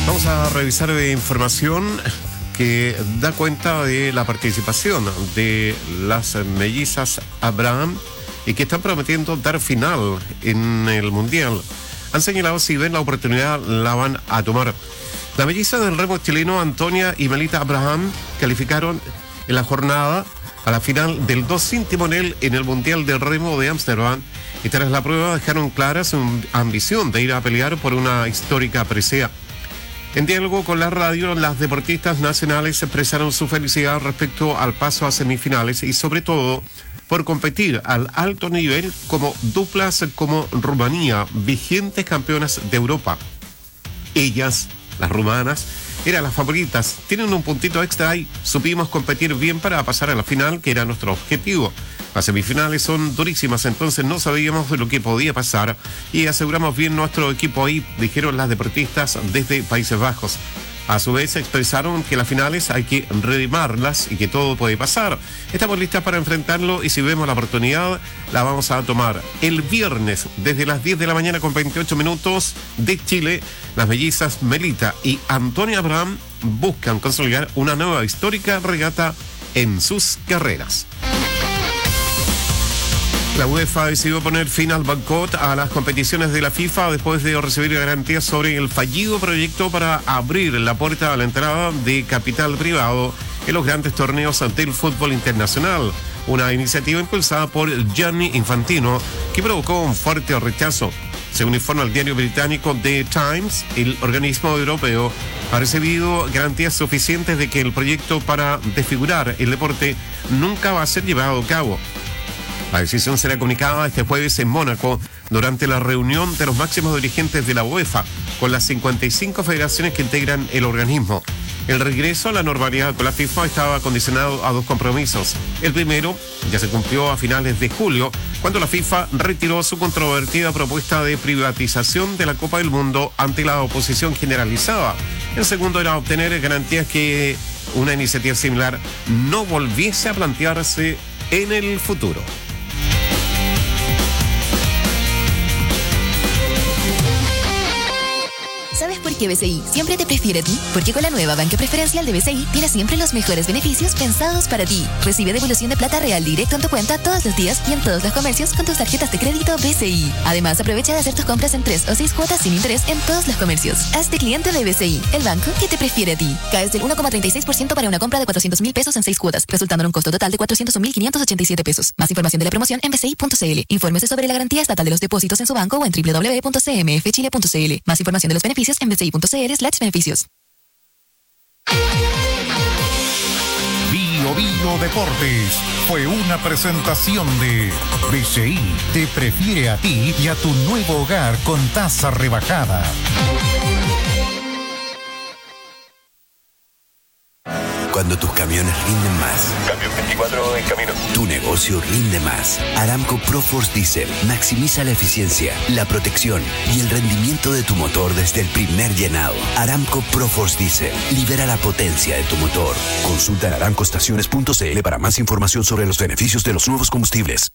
Vamos a revisar información que da cuenta de la participación de las mellizas Abraham y que están prometiendo dar final en el Mundial. Han señalado si ven la oportunidad la van a tomar. Las mellizas del remo chileno Antonia y Melita Abraham calificaron en la jornada a la final del 2 sin timonel en el Mundial del Remo de Ámsterdam y tras la prueba dejaron clara su ambición de ir a pelear por una histórica presea. En diálogo con la radio, las deportistas nacionales expresaron su felicidad respecto al paso a semifinales y sobre todo por competir al alto nivel como duplas como Rumanía, vigentes campeonas de Europa. Ellas, las rumanas, eran las favoritas, tienen un puntito extra y supimos competir bien para pasar a la final, que era nuestro objetivo. Las semifinales son durísimas, entonces no sabíamos de lo que podía pasar y aseguramos bien nuestro equipo ahí, dijeron las deportistas desde Países Bajos. A su vez expresaron que las finales hay que redimarlas y que todo puede pasar. Estamos listas para enfrentarlo y si vemos la oportunidad la vamos a tomar. El viernes desde las 10 de la mañana con 28 minutos de Chile, las mellizas Melita y Antonia Abraham buscan consolidar una nueva histórica regata en sus carreras. La UEFA decidió poner fin al boicot a las competiciones de la FIFA después de recibir garantías sobre el fallido proyecto para abrir la puerta a la entrada de capital privado en los grandes torneos del fútbol internacional. Una iniciativa impulsada por Gianni Infantino que provocó un fuerte rechazo. Según informa el diario británico The Times, el organismo europeo ha recibido garantías suficientes de que el proyecto para desfigurar el deporte nunca va a ser llevado a cabo. La decisión será comunicada este jueves en Mónaco durante la reunión de los máximos dirigentes de la UEFA con las 55 federaciones que integran el organismo. El regreso a la normalidad con la FIFA estaba condicionado a dos compromisos. El primero ya se cumplió a finales de julio, cuando la FIFA retiró su controvertida propuesta de privatización de la Copa del Mundo ante la oposición generalizada. El segundo era obtener garantías que una iniciativa similar no volviese a plantearse en el futuro. ¿Sabes por qué BCI siempre te prefiere a ti? Porque con la nueva banca preferencial de BCI tienes siempre los mejores beneficios pensados para ti. Recibe devolución de plata real directo en tu cuenta todos los días y en todos los comercios con tus tarjetas de crédito BCI. Además, aprovecha de hacer tus compras en 3 o 6 cuotas sin interés en todos los comercios. Hazte cliente de BCI, el banco que te prefiere a ti. Caes del 1,36% para una compra de 400.000 pesos en 6 cuotas, resultando en un costo total de 401.587 pesos. Más información de la promoción en bci.cl. Infórmese sobre la garantía estatal de los depósitos en su banco o en www.cmfchile.cl. Más información de los beneficios en bci.cl/beneficios. Bio Deportes fue una presentación de BCI te prefiere a ti y a tu nuevo hogar con tasa rebajada. Cuando tus camiones rinden más. Camión 24 en camino. Tu negocio rinde más. Aramco ProForce Diesel maximiza la eficiencia, la protección y el rendimiento de tu motor desde el primer llenado. Aramco ProForce Diesel libera la potencia de tu motor. Consulta en aramcoestaciones.cl para más información sobre los beneficios de los nuevos combustibles.